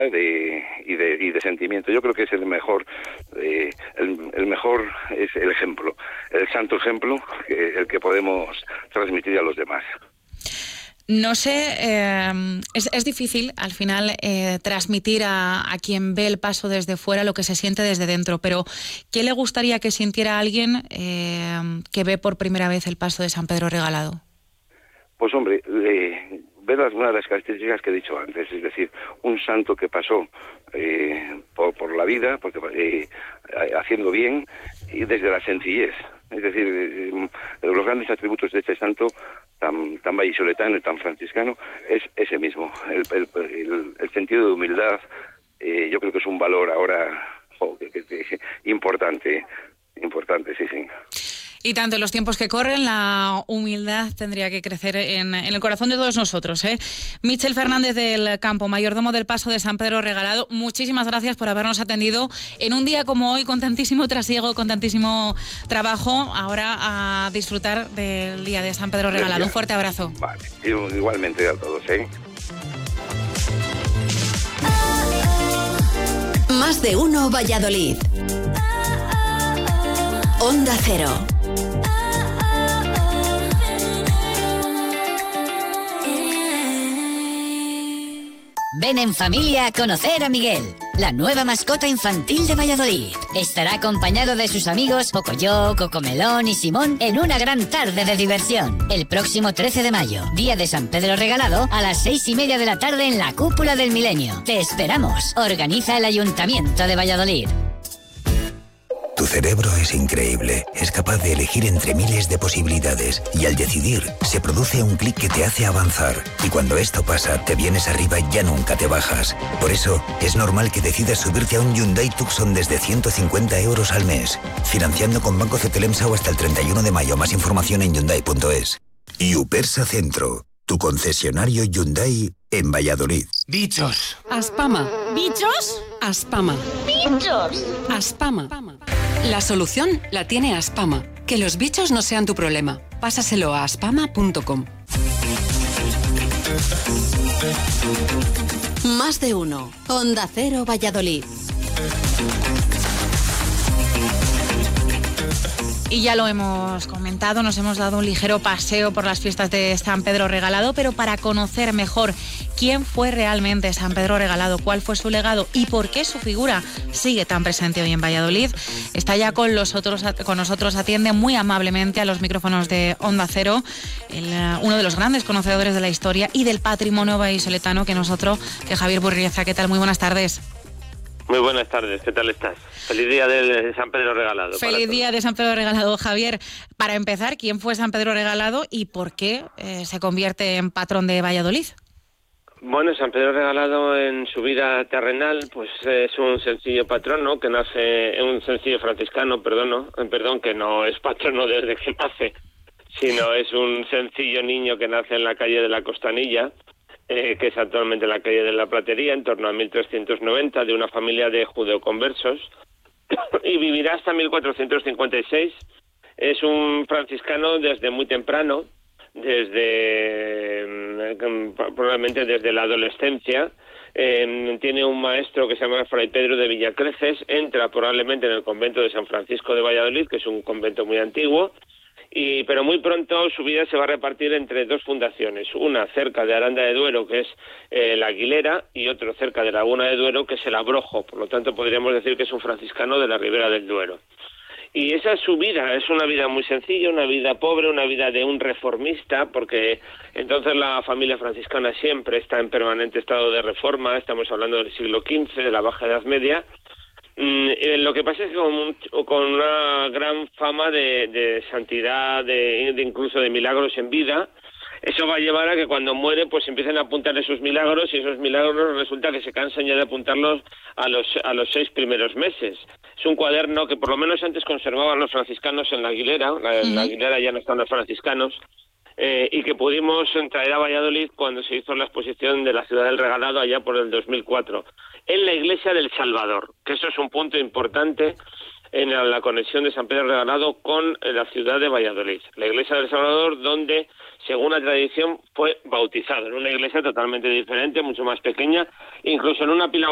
y de sentimiento. Yo creo que es el mejor es el ejemplo, el santo ejemplo, el que podemos transmitir a los demás. No sé, es difícil al final transmitir a quien ve el paso desde fuera lo que se siente desde dentro, pero ¿qué le gustaría que sintiera alguien que ve por primera vez el paso de San Pedro Regalado? Pues hombre, ver una de las características que he dicho antes, es decir, un santo que pasó por la vida, haciendo bien y desde la sencillez. Es decir, los grandes atributos de este santo tan vallisoletano y tan franciscano es ese mismo, el sentido de humildad. Yo creo que es un valor ahora importante, sí. Y tanto en los tiempos que corren, la humildad tendría que crecer en el corazón de todos nosotros, ¿eh? Michel Fernández del Campo, mayordomo del Paso de San Pedro Regalado, muchísimas gracias por habernos atendido en un día como hoy, con tantísimo trasiego, con tantísimo trabajo. Ahora a disfrutar del día de San Pedro Regalado. Un fuerte abrazo. Vale, igualmente a todos, ¿eh? Más de uno Valladolid. Onda Cero. Ven en familia a conocer a Miguel, la nueva mascota infantil de Valladolid. Estará acompañado de sus amigos Pocoyo, Cocomelón y Simón en una gran tarde de diversión. El próximo 13 de mayo, día de San Pedro Regalado, a las 6:30 de la tarde en la Cúpula del Milenio. Te esperamos. Organiza el Ayuntamiento de Valladolid. Tu cerebro es increíble, es capaz de elegir entre miles de posibilidades y al decidir se produce un clic que te hace avanzar y cuando esto pasa te vienes arriba y ya nunca te bajas. Por eso es normal que decidas subirte a un Hyundai Tucson desde 150 euros al mes, financiando con Banco Cetelemsau hasta el 31 de mayo. Más información en Hyundai.es. Y Upersa Centro, tu concesionario Hyundai en Valladolid. Bichos. Aspama. ¿Bichos? Aspama. ¡Bichos! Aspama. La solución la tiene Aspama. Que los bichos no sean tu problema. Pásaselo a aspama.com. Más de uno. Onda Cero Valladolid. Y ya lo hemos comentado, nos hemos dado un ligero paseo por las fiestas de San Pedro Regalado, pero para conocer mejor quién fue realmente San Pedro Regalado, cuál fue su legado y por qué su figura sigue tan presente hoy en Valladolid, está ya con nosotros, atiende muy amablemente a los micrófonos de Onda Cero, uno de los grandes conocedores de la historia y del patrimonio vallisoletano que Javier Burrieza. ¿Qué tal? Muy buenas tardes. Muy buenas tardes, ¿qué tal estás? Feliz día de San Pedro Regalado. Feliz día de San Pedro Regalado, Javier. Para empezar, ¿quién fue San Pedro Regalado y por qué se convierte en patrón de Valladolid? Bueno, San Pedro Regalado en su vida terrenal, pues es un sencillo patrono que nace, un sencillo franciscano, que no es patrono desde que nace, sino es un sencillo niño que nace en la calle de la Costanilla, que es actualmente la calle de la Platería, en torno a 1390, de una familia de judeoconversos, y vivirá hasta 1456. Es un franciscano desde muy temprano, probablemente desde la adolescencia. Tiene un maestro que se llama Fray Pedro de Villacreces, entra probablemente en el convento de San Francisco de Valladolid, que es un convento muy antiguo, pero muy pronto su vida se va a repartir entre dos fundaciones, una cerca de Aranda de Duero, que es la Aguilera, y otro cerca de Laguna de Duero, que es el Abrojo. Por lo tanto, podríamos decir que es un franciscano de la Ribera del Duero. Y esa es su vida, es una vida muy sencilla, una vida pobre, una vida de un reformista, porque entonces la familia franciscana siempre está en permanente estado de reforma. Estamos hablando del siglo XV, de la Baja Edad Media. Lo que pasa es que con una gran fama de santidad, de incluso de milagros en vida, eso va a llevar a que cuando muere pues empiecen a apuntar esos milagros, y esos milagros resulta que se cansan ya de apuntarlos a los 6 primeros meses. Es un cuaderno que por lo menos antes conservaban los franciscanos en la Aguilera, la Aguilera ya no están los franciscanos, y que pudimos traer a Valladolid cuando se hizo la exposición de la Ciudad del Regalado allá por el 2004, en la iglesia del Salvador, que eso es un punto importante en la conexión de San Pedro Regalado con la ciudad de Valladolid. La iglesia del Salvador, donde, según la tradición, fue bautizado, en una iglesia totalmente diferente, mucho más pequeña, incluso en una pila